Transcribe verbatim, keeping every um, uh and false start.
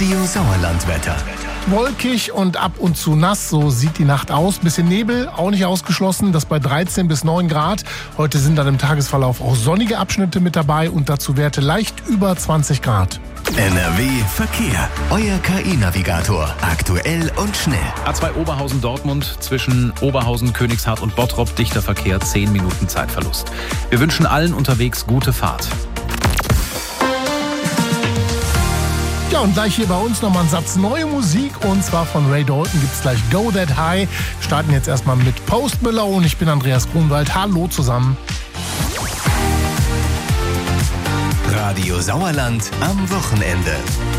Radio Sauerland-Wetter. Wolkig und ab und zu nass, so sieht die Nacht aus. Bisschen Nebel, auch nicht ausgeschlossen, das bei dreizehn bis neun Grad. Heute sind dann im Tagesverlauf auch sonnige Abschnitte mit dabei und dazu Werte leicht über zwanzig Grad. N R W Verkehr. Euer K I-Navigator. Aktuell und schnell. A zwei Oberhausen-Dortmund zwischen Oberhausen, Königshardt und Bottrop. Dichter Verkehr, zehn Minuten Zeitverlust. Wir wünschen allen unterwegs gute Fahrt. Ja, und gleich hier bei uns nochmal ein Satz neue Musik. Und zwar von Ray Dalton gibt es gleich Go That High. Wir starten jetzt erstmal mit Post Malone. Ich bin Andreas Grunwald. Hallo zusammen. Radio Sauerland am Wochenende.